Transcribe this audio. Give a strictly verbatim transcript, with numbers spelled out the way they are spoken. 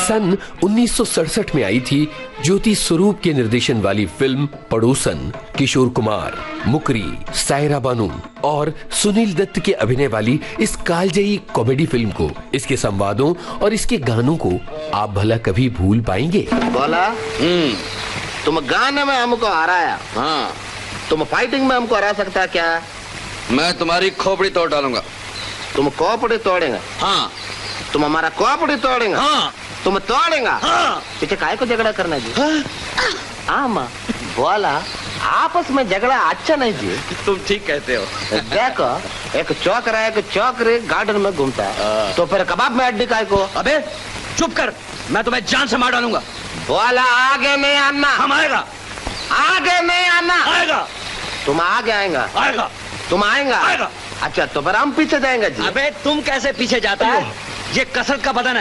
सन उन्नीस सौ सड़सठ में आई थी ज्योति स्वरूप के निर्देशन वाली फिल्म पड़ोसन। किशोर कुमार, मुकरी, सायरा बानू और सुनील दत्त के अभिनय वाली इस कालजयी कॉमेडी फिल्म को, इसके संवादों और इसके गानों को आप भला कभी भूल पाएंगे? बोला हम्म तुम गाने में हमको हराया, हाँ तुम फाइटिंग में हमको हरा सकता क्या? मैं तुम्हारी खोपड़ी तोड़ डालूंगा। तुम खोपड़ी तोड़ेगा? हाँ। तुम हमारा खोपड़ी तोड़ेगा? हाँ। तुम तोड़ेगा? हाँ। पीछे काय को झगड़ा करना जी? हाँ माँ बोला आपस में झगड़ा अच्छा नहीं जी। तुम ठीक कहते हो। देखो एक चौकरा है, एक चौकरे गार्डन में घूमता है, तो फिर कबाब में हड्डी काय को? अबे चुप कर, मैं तुम्हें जान से मार डालूंगा। बोला आगे नहीं आना। हम आएगा। आगे नहीं आना। आएगा। तुम आगे आएगा? आएगा। तुम आएगा? आएगा। अच्छा तो फिर हम पीछे जाएंगे जी। अबे तुम कैसे पीछे जाता है? ये कसरत का बदन है।